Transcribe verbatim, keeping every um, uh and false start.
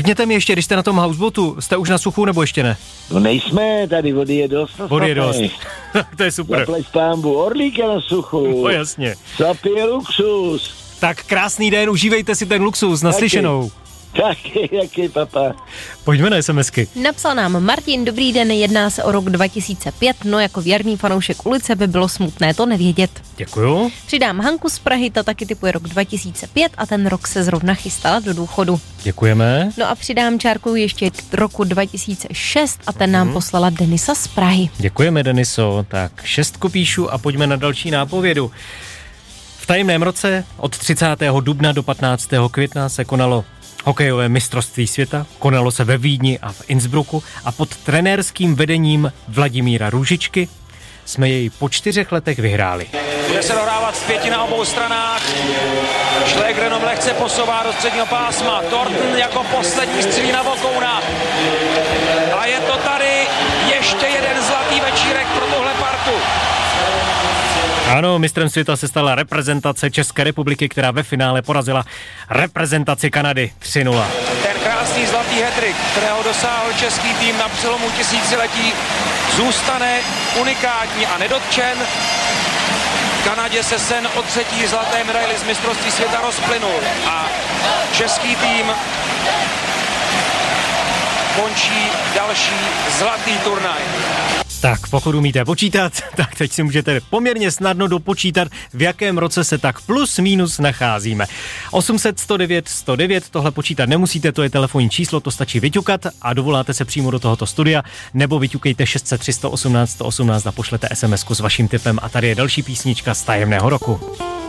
Řekněte mi ještě, když jste na tom houseboatu, jste už na suchu nebo ještě ne? No nejsme, tady vody je dost. Vody je dost. To je super. Zaplať pánbu, orlíka na suchu. No jasně. Sapy je luxus. Tak krásný den, užívejte si ten luxus, naslyšenou. Taky, jaký papa. Pojďme na SMSky. Napsal nám Martin, dobrý den, jedná se o rok dva tisíce pět, no jako věrný fanoušek ulice by bylo smutné to nevědět. Děkuju. Přidám Hanku z Prahy, ta taky typuje rok dva tisíce pět a ten rok se zrovna chystala do důchodu. Děkujeme. No a přidám čárku ještě k roku dva tisíce šest a ten nám hmm. poslala Denisa z Prahy. Děkujeme, Deniso. Tak šestku píšu a pojďme na další nápovědu. V tajemném roce od třicátého dubna do patnáctého května se konalo hokejové mistrovství světa, konalo se ve Vídni a v Innsbrucku a pod trenérským vedením Vladimíra Růžičky jsme jej po čtyřech letech vyhráli. Bude se dohrávat zpěti na obou stranách. Šléger jenom lehce posouvá do středního pásma. Thornton jako poslední střílí na Vokouna. A je to tady ještě jeden zlatý večírek pro tuhle partu. Ano, mistrem světa se stala reprezentace České republiky, která ve finále porazila reprezentaci Kanady tři nula. Ten krásný zlatý hat-trick, kterého dosáhl český tým na přelomu tisíciletí, zůstane unikátní a nedotčen. V Kanadě se sen o třetí zlaté medaili z mistrovství světa rozplynul a český tým končí další zlatý turnaj. Tak, pokud umíte počítat, tak teď si můžete poměrně snadno dopočítat, v jakém roce se tak plus minus nacházíme. osm set sto devět sto devět, tohle počítat nemusíte, to je telefonní číslo, to stačí vyťukat a dovoláte se přímo do tohoto studia, nebo vyťukejte šest set tři sto osmnáct sto osmnáct a pošlete es em esku s vaším tipem a tady je další písnička z tajemného roku.